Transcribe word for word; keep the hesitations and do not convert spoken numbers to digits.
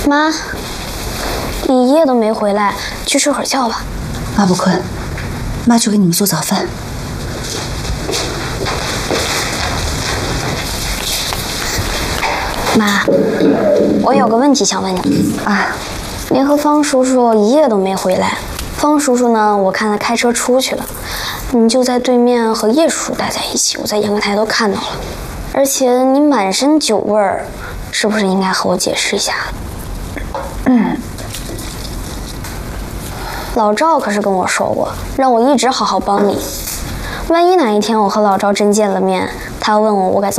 妈，你一夜都没回来，去睡会儿觉吧。 妈不困，妈去给你们做早饭。 妈，我有个问题想问你啊， 您和方叔叔一夜都没回来，方叔叔呢，我看他开车出去了，你就在对面和叶叔叔待在一起，我在阳台都看到了，而且你满身酒味儿，是不是应该和我解释一下？ 嗯， 老赵可是跟我说过，让我一直好好帮你。万一哪一天我和老赵真见了面，他要问我我该怎么